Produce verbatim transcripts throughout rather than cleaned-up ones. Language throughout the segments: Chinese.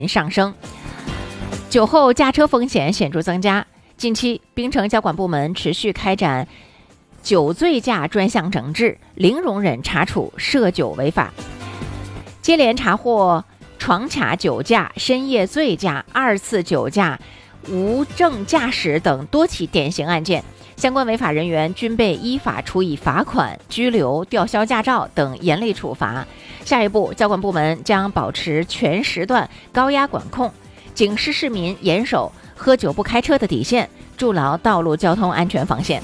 上升，酒后驾车风险显著增加。近期，槟城交管部门持续开展酒醉驾专项整治，零容忍查处涉酒违法，接连查获闯卡酒驾、深夜醉驾、二次酒驾、无证驾驶等多起典型案件，相关违法人员均被依法处以罚款、拘留、吊销驾照等严厉处罚。下一步，交管部门将保持全时段高压管控，警示市民严守喝酒不开车的底线，筑牢道路交通安全防线。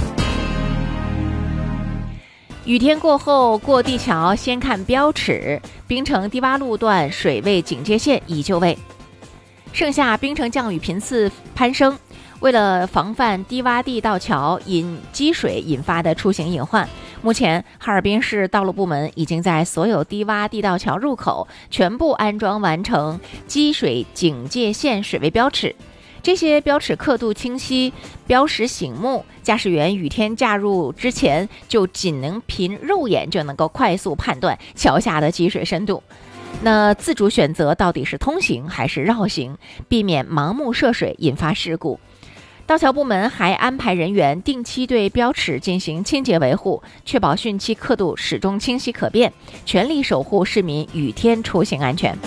雨天过后过地桥先看标尺，槟城低洼路段水位警戒线已就位。盛夏槟城降雨频次攀升，为了防范低洼地道桥因积水引发的出行隐患，目前哈尔滨市道路部门已经在所有低洼地道桥入口全部安装完成积水警戒线水位标尺。这些标尺刻度清晰，标识醒目，驾驶员雨天驾入之前就仅能凭肉眼就能够快速判断桥下的积水深度。那自主选择到底是通行还是绕行，避免盲目涉水引发事故。道桥部门还安排人员定期对标尺进行清洁维护，确保汛期刻度始终清晰可辨，全力守护市民雨天出行安全。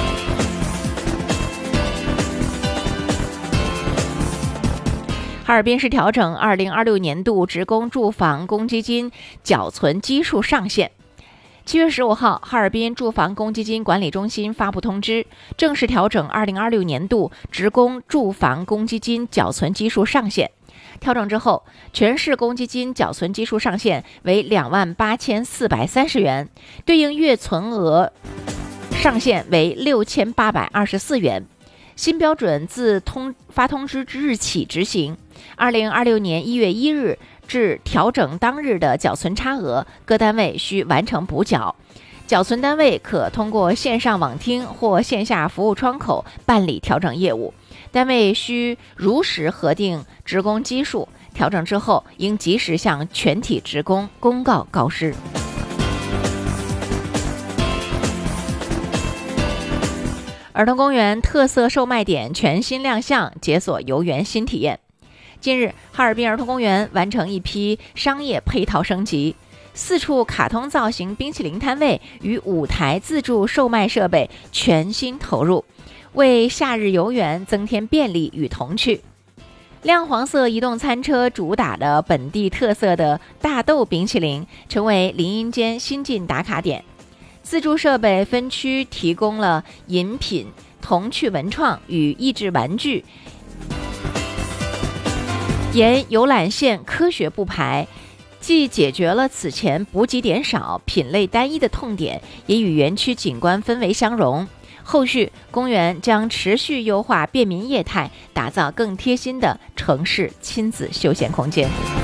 哈尔滨市调整二零二六年度职工住房公积金缴存基数上限。七月十五号，哈尔滨住房公积金管理中心发布通知，正式调整二零二六年度职工住房公积金缴存基数上限。调整之后，全市公积金缴存基数上限为两万八千四百三十元，对应月存额上限为六千八百二十四元。新标准自通发通知之日起执行。二零二六年一月一日至调整当日的缴存差额，各单位需完成补缴。缴存单位可通过线上网厅或线下服务窗口办理调整业务。单位需如实核定职工基数，调整之后应及时向全体职工公告告知。儿童公园特色售卖点全新亮相，解锁游园新体验。近日，哈尔滨儿童公园完成一批商业配套升级，四处卡通造型冰淇淋摊位与五台自助售卖设备全新投入，为夏日游园增添便利与童趣。亮黄色移动餐车主打的本地特色的大豆冰淇淋，成为林荫间新晋打卡点。自助设备分区提供了饮品、童趣文创与益智玩具，沿游览线科学布排，既解决了此前补给点少、品类单一的痛点，也与园区景观氛围相融。后续公园将持续优化便民业态，打造更贴心的城市亲子休闲空间。